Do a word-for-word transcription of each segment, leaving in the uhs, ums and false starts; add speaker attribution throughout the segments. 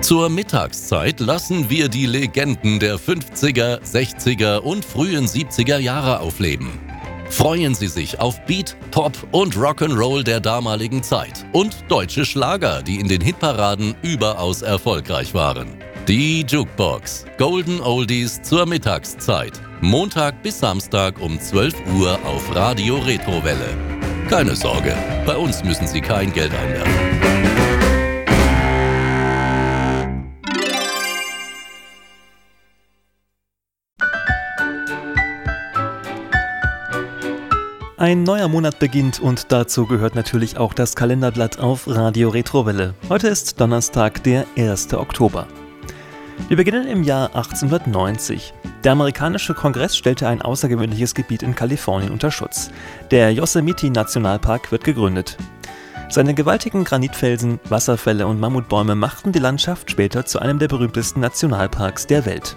Speaker 1: Zur Mittagszeit lassen wir die Legenden der fünfziger, sechziger und frühen siebziger Jahre aufleben. Freuen Sie sich auf Beat, Pop und Rock'n'Roll der damaligen Zeit und deutsche Schlager, die in den Hitparaden überaus erfolgreich waren. Die Jukebox. Golden Oldies zur Mittagszeit. Montag bis Samstag um zwölf Uhr auf Radio Retrowelle. Keine Sorge, bei uns müssen Sie kein Geld einwerfen.
Speaker 2: Ein neuer Monat beginnt und dazu gehört natürlich auch das Kalenderblatt auf Radio Retrowelle. Heute ist Donnerstag, der erster Oktober. Wir beginnen im Jahr achtzehnhundertneunzig. Der amerikanische Kongress stellte ein außergewöhnliches Gebiet in Kalifornien unter Schutz. Der Yosemite-Nationalpark wird gegründet. Seine gewaltigen Granitfelsen, Wasserfälle und Mammutbäume machten die Landschaft später zu einem der berühmtesten Nationalparks der Welt.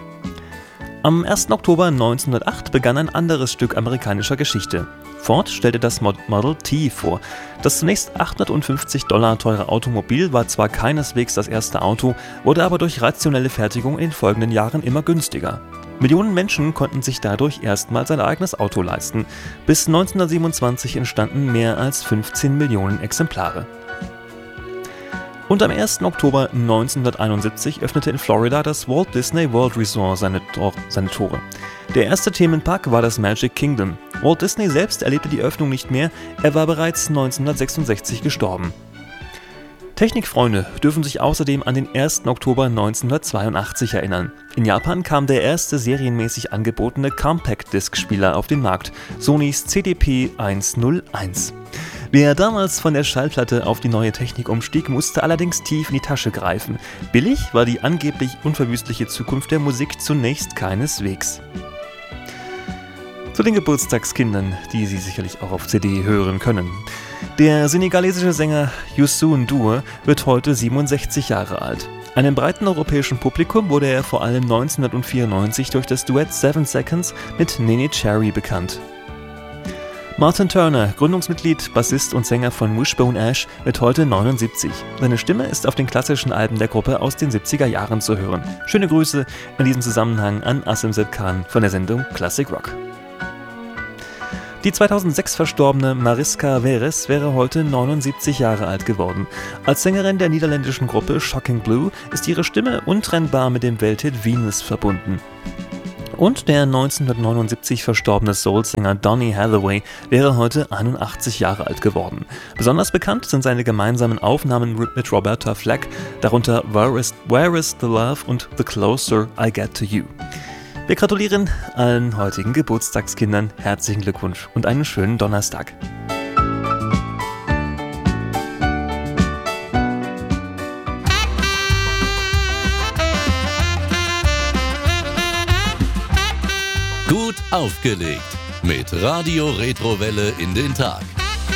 Speaker 2: Am ersten Oktober neunzehnhundertacht begann ein anderes Stück amerikanischer Geschichte. Ford stellte das Model T vor. Das zunächst achthundertfünfzig Dollar teure Automobil war zwar keineswegs das erste Auto, wurde aber durch rationelle Fertigung in den folgenden Jahren immer günstiger. Millionen Menschen konnten sich dadurch erstmals ein eigenes Auto leisten. Bis neunzehnhundertsiebenundzwanzig entstanden mehr als fünfzehn Millionen Exemplare. Und am ersten Oktober neunzehnhunderteinundsiebzig öffnete in Florida das Walt Disney World Resort seine, Tor- seine Tore. Der erste Themenpark war das Magic Kingdom. Walt Disney selbst erlebte die Öffnung nicht mehr, er war bereits neunzehnhundertsechsundsechzig gestorben. Technikfreunde dürfen sich außerdem an den ersten Oktober neunzehnhundertzweiundachtzig erinnern. In Japan kam der erste serienmäßig angebotene Compact-Disc-Spieler auf den Markt, Sonys C D P hunderteins. Wer damals von der Schallplatte auf die neue Technik umstieg, musste allerdings tief in die Tasche greifen. Billig war die angeblich unverwüstliche Zukunft der Musik zunächst keineswegs. Zu den Geburtstagskindern, die Sie sicherlich auch auf C D hören können. Der senegalesische Sänger Youssou N'Dour wird heute siebenundsechzig Jahre alt. Einem breiten europäischen Publikum wurde er vor allem neunzehnhundertvierundneunzig durch das Duett Seven Seconds mit Nene Cherry bekannt. Martin Turner, Gründungsmitglied, Bassist und Sänger von Wishbone Ash, wird heute neunundsiebzig. Seine Stimme ist auf den klassischen Alben der Gruppe aus den siebziger Jahren zu hören. Schöne Grüße in diesem Zusammenhang an Asimset Khan von der Sendung Classic Rock. Die zweitausendsechs verstorbene Mariska Veres wäre heute neunundsiebzig Jahre alt geworden. Als Sängerin der niederländischen Gruppe Shocking Blue ist ihre Stimme untrennbar mit dem Welthit Venus verbunden. Und der neunzehnhundertneunundsiebzig verstorbene Soul-Sänger Donny Hathaway wäre heute einundachtzig Jahre alt geworden. Besonders bekannt sind seine gemeinsamen Aufnahmen mit Roberta Flack, darunter Where is, Where is the Love und The Closer I Get to You. Wir gratulieren allen heutigen Geburtstagskindern, herzlichen Glückwunsch und einen schönen Donnerstag.
Speaker 1: Gut aufgelegt mit Radio Retrowelle in den Tag.